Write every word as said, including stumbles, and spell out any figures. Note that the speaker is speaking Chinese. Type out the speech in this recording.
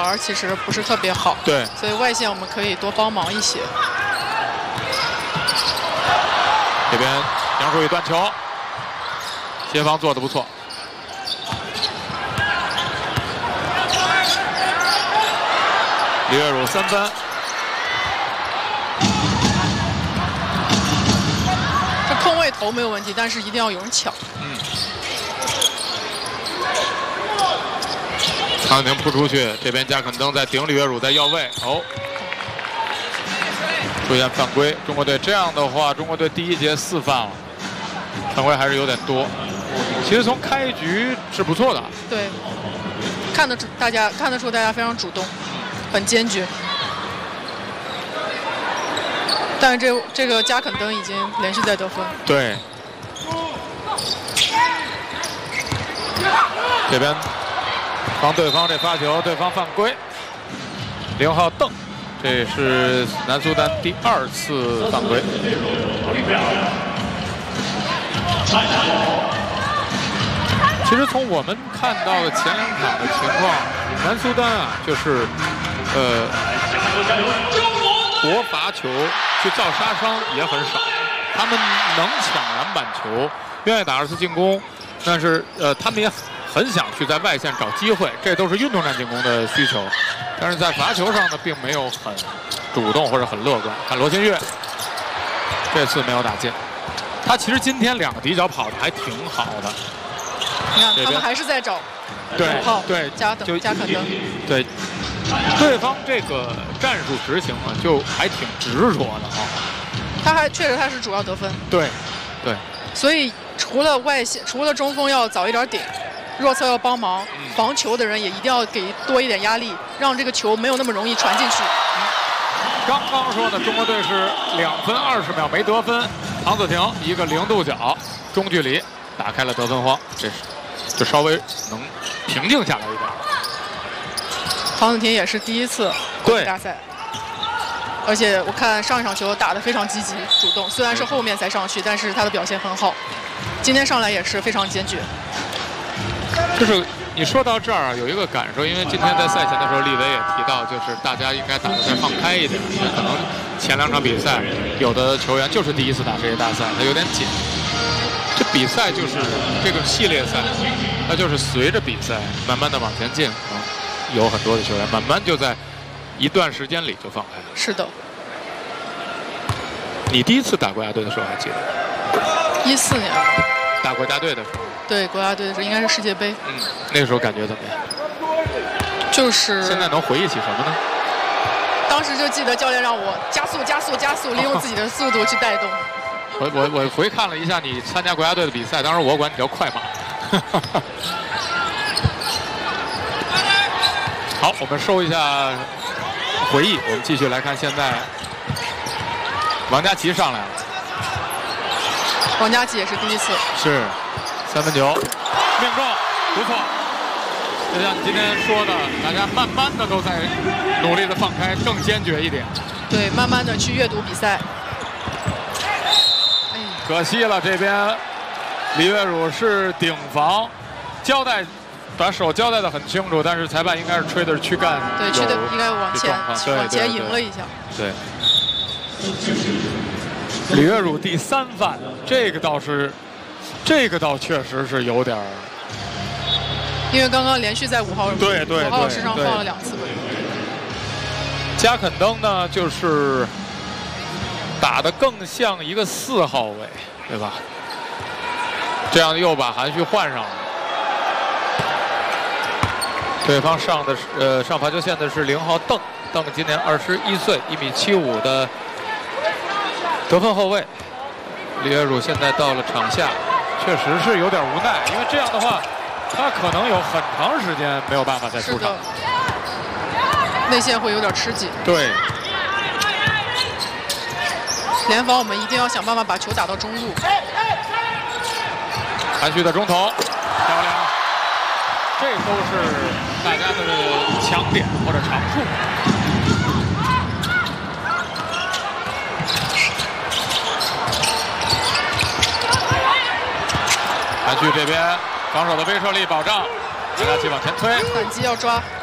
玩其实不是特别好， 对， 所以外线我们可以多帮忙一些。 这边杨树宇断球，协防做得不错。李月汝三分。 空位投没有问题，但是一定要有人抢。 嗯。康宁扑出去，这边加肯登在顶李月汝在要位。哦，出现犯规，中国队这样的话，中国队第一节四犯了，犯规还是有点多。其实从开局是不错的。 对，看得出大家看得出大家非常主动，很坚决。 但是这这个加肯登已经连续在得分。 对。这边防对方这发球，对方犯规。零号邓，这是南苏丹第二次犯规。其实从我们看到的前两场的情况，南苏丹啊，就是呃。 国罚球去造杀伤也很少，他们能抢篮板球，愿意打二次进攻，但是呃，他们也很想去在外线找机会，这都是运动战进攻的需求。但是在罚球上呢，并没有很主动或者很乐观。看罗新月，这次没有打进，他其实今天两个底角跑的还挺好的。 你看，他们还是在找对对加等加肯登， 对。 对方这个战术执行啊，就还挺执着的啊。 他还确实他是主要得分。 对，对。 所以除了外线，除了中锋要早一点顶，弱侧要帮忙，嗯、防球的人也一定要给多一点压力，让这个球没有那么容易传进去。 刚刚说呢，中国队是两分二十秒没得分，唐子婷一个零度角中距离打开了得分荒，这是就稍微能平静下来一点。 唐子婷也是第一次国际大赛，而且我看上一场球打得非常积极主动，虽然是后面才上去，但是他的表现很好。今天上来也是非常坚决。 就是你说到这儿啊，有一个感受，因为今天在赛前的时候，李维也提到，就是大家应该打得再放开一点，因为可能前两场比赛有的球员就是第一次打世界大赛，他有点紧。这比赛就是这个系列赛，它就是随着比赛慢慢的往前进啊。 有很多的球员慢慢就在一段时间里就放开了。 是的。 你第一次打国家队的时候还记得？ 一四年吧。 打国家队的时候。对， 国家队的时候应该是世界杯。 嗯，那个时候感觉怎么样？ 就是。 现在能回忆起什么呢？ 当时就记得教练让我加速、加速、加速，利用自己的速度去带动。 我我我回看了一下你参加国家队的比赛，当时我管你叫快马。好，我们收一下回忆，我们继续来看现在王佳琦上来了。 王佳琦也是第一次。 是，三分球，命中，不错。就像你今天说的，大家慢慢的都在努力的放开，更坚决一点。 对，慢慢的去阅读比赛。 哎，可惜了，这边李月汝是顶防，交代。 把手交代的很清楚，但是裁判应该是吹的是躯干， 对，吹的应该往前往前迎了一下。 对，李月汝第三犯，这个倒是，这个倒确实是有点儿， 因为刚刚连续在五号对对五号身上放了两次。 加肯登呢，就是打得更像一个四号位，对吧？这样又把韩旭换上了。 对方上的是呃上罚球线的是零号邓，邓今年二十一岁，一米七五的得分后卫。李月汝现在到了场下，确实是有点无奈，因为这样的话，他可能有很长时间没有办法再出场， 内线会有点吃紧。 对， 联防我们一定要想办法把球打到中路。 韩旭的中投，漂亮。 这都是大家的强点或者长处。韩旭这边防守的威慑力保障，大家去往前推， 反击要抓。